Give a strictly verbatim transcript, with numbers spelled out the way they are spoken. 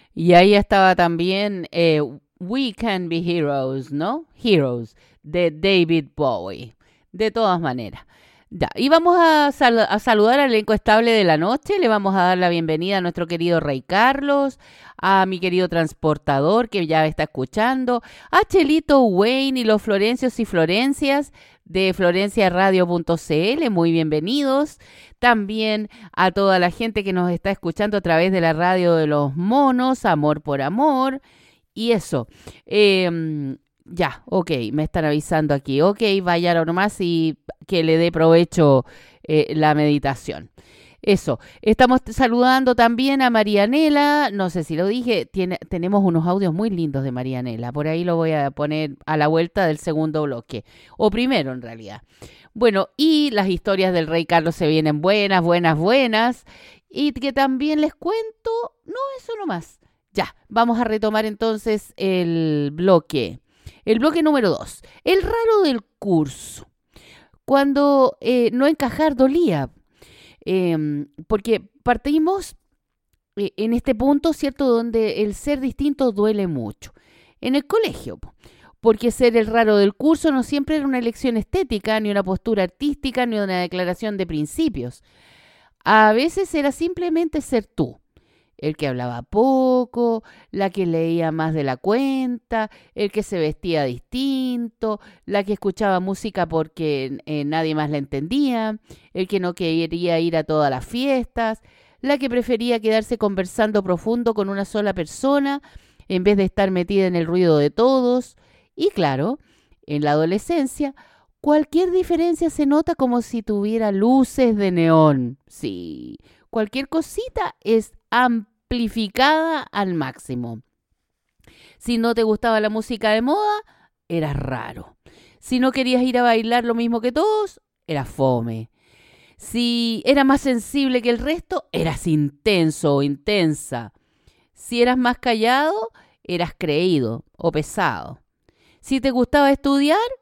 Y ahí estaba también eh, We Can Be Heroes, ¿no? Heroes, de David Bowie. De todas maneras. Ya, y vamos a, sal- a saludar al elenco estable de la noche. Le vamos a dar la bienvenida a nuestro querido Rey Carlos, a mi querido transportador que ya está escuchando, a Chelito Wayne y los Florencios y Florencias de florencia radio punto c l. Muy bienvenidos. También a toda la gente que nos está escuchando a través de la radio de los monos, Amor por Amor. Y eso. Eh, ya, ok, me están avisando aquí. Ok, vaya nomás y que le dé provecho eh, la meditación. Eso, estamos saludando también a Marianela, no sé si lo dije, tiene, tenemos unos audios muy lindos de Marianela, por ahí lo voy a poner a la vuelta del segundo bloque, o primero en realidad. Bueno, y las historias del Rey Carlos se vienen buenas, buenas, buenas, y que también les cuento, no, eso nomás. Ya, vamos a retomar entonces el bloque. El bloque número dos, el raro del curso. Cuando eh, no encajar dolía, eh, porque partimos eh, en este punto, ¿cierto?, donde el ser distinto duele mucho. En el colegio, porque ser el raro del curso no siempre era una elección estética, ni una postura artística, ni una declaración de principios. A veces era simplemente ser tú. El que hablaba poco, la que leía más de la cuenta, el que se vestía distinto, la que escuchaba música porque eh, nadie más la entendía, el que no quería ir a todas las fiestas, la que prefería quedarse conversando profundo con una sola persona en vez de estar metida en el ruido de todos. Y claro, en la adolescencia, cualquier diferencia se nota como si tuviera luces de neón. Sí, cualquier cosita es amplificada al máximo. Si no te gustaba la música de moda, eras raro. Si no querías ir a bailar lo mismo que todos, eras fome. Si eras más sensible que el resto, eras intenso o intensa. Si eras más callado, eras creído o pesado. Si te gustaba estudiar,